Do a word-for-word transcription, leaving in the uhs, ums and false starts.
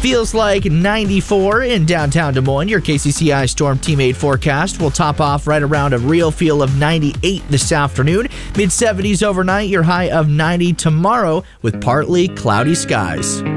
Feels like ninety-four in downtown Des Moines. Your K C C I Storm Team eight forecast will top off right around a real feel of ninety-eight this afternoon. mid seventies overnight, your high of ninety tomorrow with partly cloudy skies.